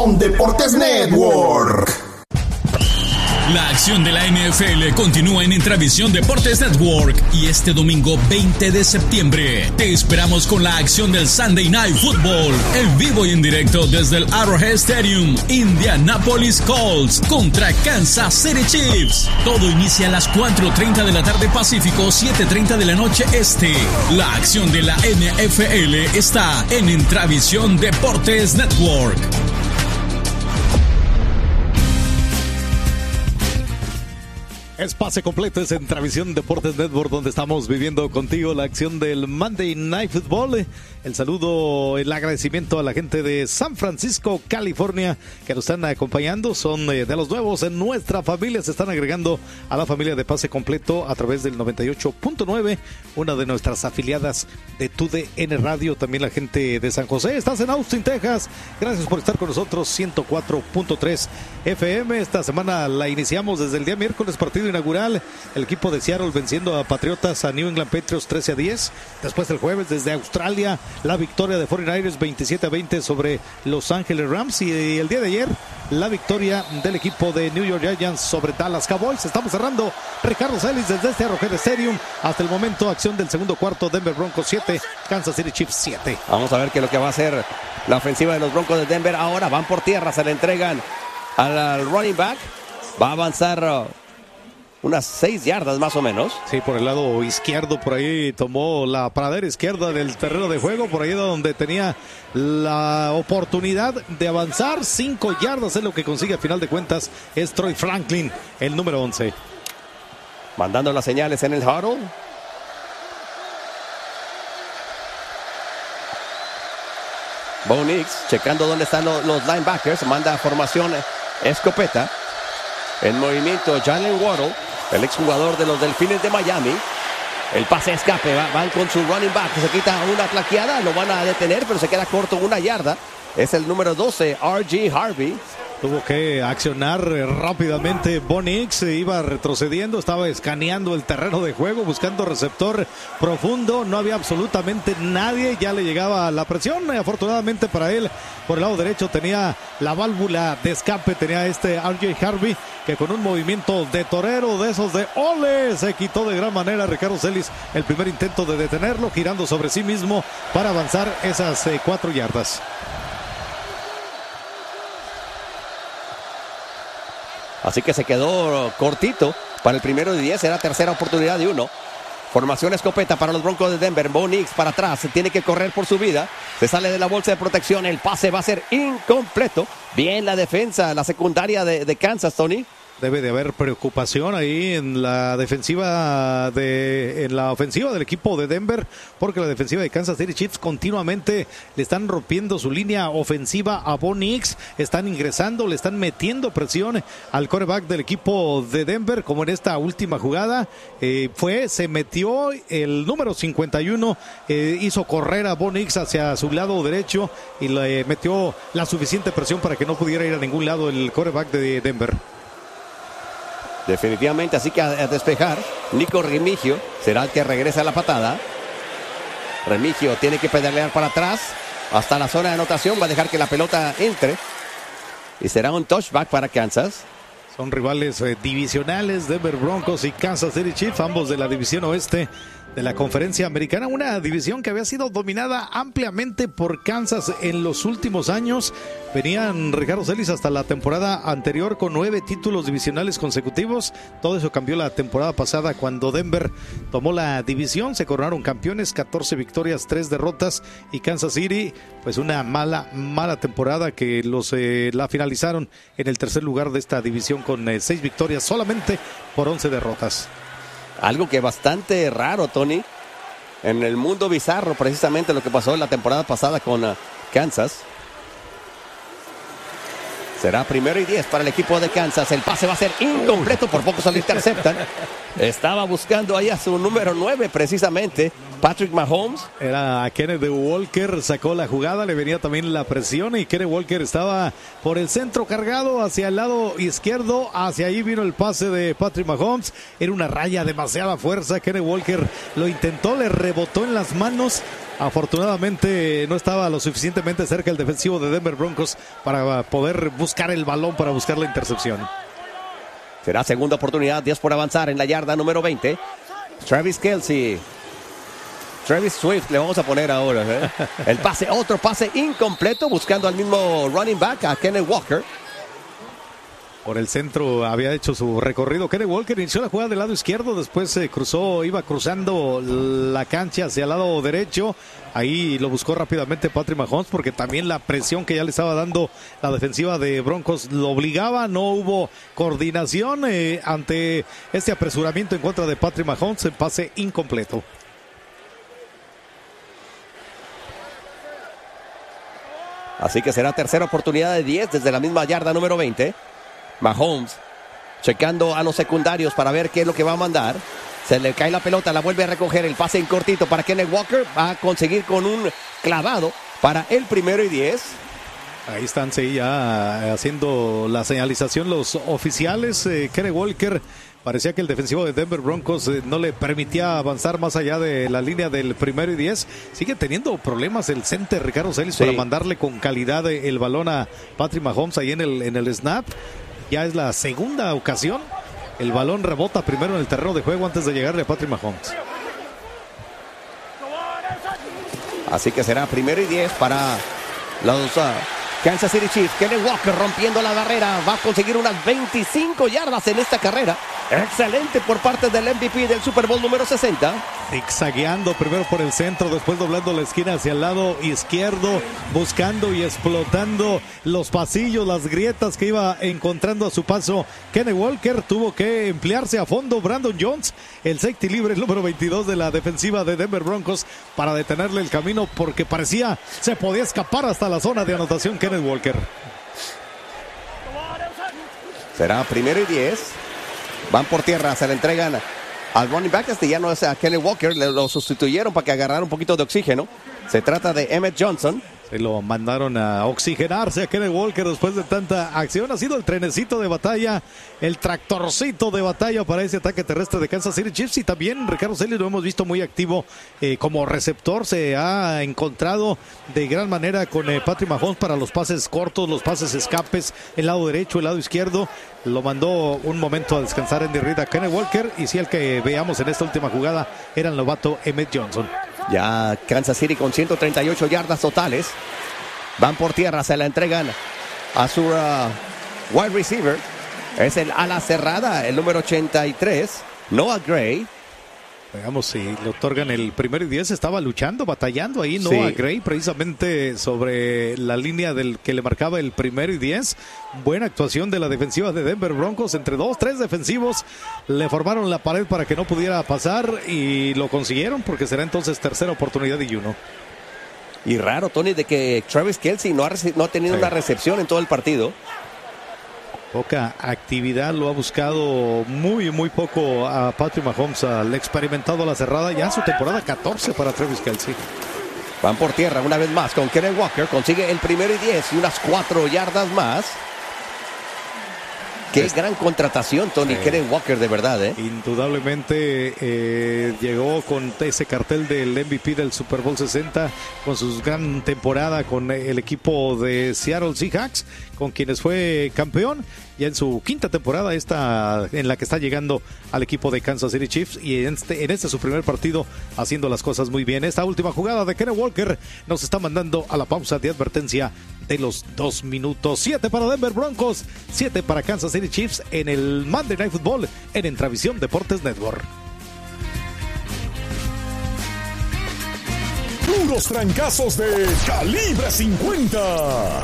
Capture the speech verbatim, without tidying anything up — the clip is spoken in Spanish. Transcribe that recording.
Deportes Network. La acción de la N F L continúa en Intravisión Deportes Network y este domingo veinte de septiembre te esperamos con la acción del Sunday Night Football, en vivo y en directo desde el Arrowhead Stadium. Indianapolis Colts contra Kansas City Chiefs. Todo inicia a las cuatro treinta de la tarde Pacífico, siete treinta de la noche Este. La acción de la N F L está en Intravisión Deportes Network. Es pase completo, es en Intravisión Deportes Network, donde estamos viviendo contigo la acción del Monday Night Football. El saludo, el agradecimiento a la gente de San Francisco, California, que nos están acompañando. Son de los nuevos en nuestra familia, se están agregando a la familia de pase completo a través del noventa y ocho punto nueve, una de nuestras afiliadas de T U D N Radio. También la gente de San José, estás en Austin, Texas. Gracias por estar con nosotros, ciento cuatro punto tres F M. Esta semana la iniciamos desde el día miércoles, partido inaugural. El equipo de Seattle venciendo a Patriotas, a New England Patriots trece a diez. Después el jueves desde Australia, la victoria de cuarenta y nueve ers veintisiete a veinte sobre Los Ángeles Rams. Y el día de ayer, la victoria del equipo de New York Giants sobre Dallas Cowboys. Estamos cerrando Ricardo Celis desde este Arrowhead Stadium. Hasta el momento, acción del segundo cuarto, Denver Broncos siete, Kansas City Chiefs siete. Vamos a ver qué es lo que va a hacer la ofensiva de los Broncos de Denver. Ahora van por tierra, se le entregan al, al running back. Va a avanzar uh, unas seis yardas más o menos. Sí, por el lado izquierdo, por ahí tomó la pradera izquierda del terreno de juego, por ahí donde tenía la oportunidad de avanzar. Cinco yardas es lo que consigue a final de cuentas. Es Troy Franklin, el número once. Mandando las señales en el huddle. Bo Nix checando dónde están los, los linebackers. Manda formación escopeta. En movimiento Jalen Waddle, el exjugador de los Delfines de Miami. El pase escape, va, van con su running back, se quita una claqueada, lo van a detener, pero se queda corto una yarda. Es el número doce, R G Harvey. Tuvo que accionar rápidamente. Bo Nix iba retrocediendo, estaba escaneando el terreno de juego, buscando receptor profundo. No había absolutamente nadie, ya le llegaba la presión. Afortunadamente para él, por el lado derecho tenía la válvula de escape, tenía este R J Harvey, que con un movimiento de torero, de esos de ole, se quitó de gran manera Ricardo Celis el primer intento de detenerlo, girando sobre sí mismo para avanzar esas eh, cuatro yardas. Así que se quedó cortito para el primero de diez. Era tercera oportunidad de uno. Formación escopeta para los Broncos de Denver. Bo Nix para atrás. Se tiene que correr por su vida. Se sale de la bolsa de protección. El pase va a ser incompleto. Bien la defensa, la secundaria de, de Kansas, Tony. Debe de haber preocupación ahí en la defensiva de en la ofensiva del equipo de Denver, porque la defensiva de Kansas City Chiefs continuamente le están rompiendo su línea ofensiva a Bo Nix, están ingresando, le están metiendo presión al quarterback del equipo de Denver, como en esta última jugada eh, fue, se metió el número cincuenta y uno, eh, hizo correr a Bo Nix hacia su lado derecho y le metió la suficiente presión para que no pudiera ir a ningún lado el quarterback de Denver. Definitivamente, así que a, a despejar, Nico Remigio será el que regresa a la patada. Remigio tiene que pedalear para atrás hasta la zona de anotación, va a dejar que la pelota entre y será un touchback para Kansas. Son rivales eh, divisionales, Denver Broncos y Kansas City Chiefs, ambos de la división oeste de la conferencia americana, una división que había sido dominada ampliamente por Kansas en los últimos años. Venían, Ricardo Celis, hasta la temporada anterior con nueve títulos divisionales consecutivos. Todo eso cambió la temporada pasada cuando Denver tomó la división, se coronaron campeones, catorce victorias, tres derrotas, y Kansas City, pues una mala, mala temporada que los eh, la finalizaron en el tercer lugar de esta división con eh, seis victorias solamente por once derrotas. Algo que bastante raro, Tony, en el mundo bizarro, precisamente lo que pasó en la temporada pasada con uh, Kansas. Será primero y diez para el equipo de Kansas. El pase va a ser incompleto, por poco se lo interceptan. Estaba buscando ahí a su número nueve, precisamente, Patrick Mahomes. Era Kenneth Walker, sacó la jugada, le venía también la presión y Kenneth Walker estaba por el centro cargado hacia el lado izquierdo. Hacia ahí vino el pase de Patrick Mahomes. Era una raya, demasiada fuerza. Kenneth Walker lo intentó, le rebotó en las manos Afortunadamente no estaba lo suficientemente cerca el defensivo de Denver Broncos para poder buscar el balón, para buscar la intercepción. Será segunda oportunidad, diez por avanzar en la yarda número veinte. Travis Kelce. Travis Swift le vamos a poner ahora. ¿eh? El pase, otro pase incompleto, buscando al mismo running back, a Kenneth Walker. Por el centro había hecho su recorrido. Kenneth Walker inició la jugada del lado izquierdo, después se cruzó, iba cruzando la cancha hacia el lado derecho. Ahí lo buscó rápidamente Patrick Mahomes, porque también la presión que ya le estaba dando la defensiva de Broncos lo obligaba. No hubo coordinación eh, ante este apresuramiento en contra de Patrick Mahomes. El pase incompleto. Así que será tercera oportunidad de diez desde la misma yarda número veinte. Mahomes checando a los secundarios para ver qué es lo que va a mandar. Se le cae la pelota, la vuelve a recoger. El pase en cortito para Kenneth Walker. Va a conseguir con un clavado para el primero y diez. Ahí están sí, ya haciendo la señalización los oficiales. Eh, Kenneth Walker, parecía que el defensivo de Denver Broncos eh, no le permitía avanzar más allá de la línea del primero y diez. Sigue teniendo problemas el center Ricardo Celis sí. para mandarle con calidad el balón a Patrick Mahomes ahí en el, en el snap. Ya es la segunda ocasión. El balón rebota primero en el terreno de juego antes de llegarle a Patrick Mahomes. Así que será primero y diez para los uh, Kansas City Chiefs. Kenneth Walker rompiendo la barrera. Va a conseguir unas veinticinco yardas en esta carrera. Excelente por parte del M V P del Super Bowl número sesenta. Zigzagueando primero por el centro, después doblando la esquina hacia el lado izquierdo, buscando y explotando los pasillos, las grietas que iba encontrando a su paso. Kenneth Walker tuvo que emplearse a fondo. Brandon Jones, el safety libre, el número veintidós de la defensiva de Denver Broncos, para detenerle el camino, porque parecía se podía escapar hasta la zona de anotación Kenneth Walker. Será primero y diez. Van por tierra, se le entregan al running back. Este ya no es a Kenneth Walker, le lo sustituyeron para que agarrara un poquito de oxígeno. Se trata de Emmett Johnson. Se lo mandaron a oxigenarse a Kenneth Walker después de tanta acción. Ha sido el trenecito de batalla, el tractorcito de batalla para ese ataque terrestre de Kansas City Chiefs. Y también Ricardo Celis lo hemos visto muy activo eh, como receptor. Se ha encontrado de gran manera con eh, Patrick Mahomes para los pases cortos, los pases escapes, el lado derecho, el lado izquierdo. Lo mandó un momento a descansar en Reed a Kenneth Walker. Y si el que veamos en esta última jugada era el novato Emmett Johnson. Ya Kansas City con ciento treinta y ocho yardas totales. Van por tierra, se la entregan a su uh, wide receiver. Es el ala cerrada, el número ochenta y tres, Noah Gray. Veamos si le otorgan el primero y diez. Estaba luchando, batallando ahí Noah sí. Gray, precisamente sobre la línea del que le marcaba el primero y diez. Buena actuación de la defensiva de Denver Broncos. Entre dos, tres defensivos le formaron la pared para que no pudiera pasar y lo consiguieron, porque será entonces tercera oportunidad y uno. Y raro, Tony, de que Travis Kelce no ha, no ha tenido sí. una recepción en todo el partido. Poca actividad, lo ha buscado muy, muy poco a Patrick Mahomes, al experimentado a la cerrada. Ya su temporada catorce para Travis Kelce. Van por tierra una vez más con Kenneth Walker. Consigue el primero y diez y unas cuatro yardas más. Qué es... gran contratación, Tony. Sí. Kenneth Walker, de verdad, ¿eh? Indudablemente eh, llegó con ese cartel del M V P del Super Bowl sesenta, con su gran temporada con el equipo de Seattle Seahawks, con quienes fue campeón. Ya en su quinta temporada esta en la que está llegando al equipo de Kansas City Chiefs, y en este, en este su primer partido haciendo las cosas muy bien. Esta última jugada de Kenneth Walker nos está mandando a la pausa de advertencia de los dos minutos. Siete para Denver Broncos, siete para Kansas City Chiefs en el Monday Night Football en Entravisión Deportes Network. Puros trancazos de calibre cincuenta.